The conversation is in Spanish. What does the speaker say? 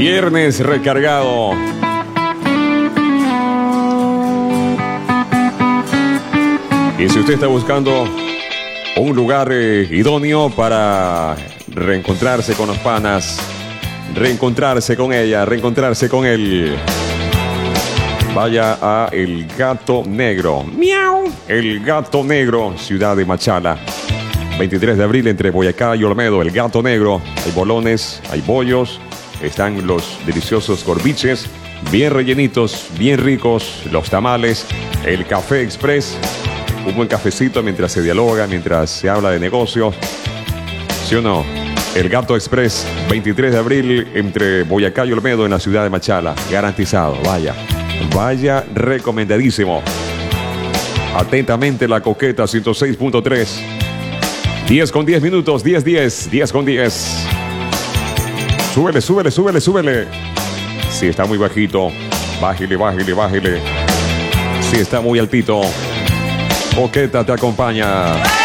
Viernes recargado. Y si usted está buscando un lugar idóneo para reencontrarse con los panas, reencontrarse con ella, reencontrarse con él, vaya a El Gato Negro. ¡Miau! El Gato Negro, ciudad de Machala. 23 de abril entre Boyacá y Olmedo. El Gato Negro. Hay bolones, hay bollos. Están los deliciosos corviches, bien rellenitos, bien ricos. Los tamales. El café express. Un buen cafecito mientras se dialoga, mientras se habla de negocios. ¿Sí o no? El Gato Express, 23 de abril entre Boyacá y Olmedo en la ciudad de Machala. Garantizado, vaya. Vaya, recomendadísimo. Atentamente la Coqueta 106.3. 10 con 10 minutos, 10 con 10. Súbele, súbele, súbele, súbele. Si está muy bajito, bájele, bájele, bájele. Si está muy altito, Coqueta te acompaña.